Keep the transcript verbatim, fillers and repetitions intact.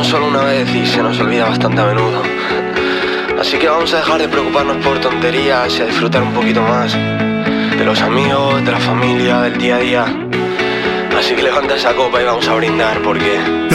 vivimos solo una vez y se nos olvida bastante a menudo. Así que vamos a dejar de preocuparnos por tonterías y a disfrutar un poquito más de los amigos, de la familia, del día a día. Así que levanta esa copa y vamos a brindar porque...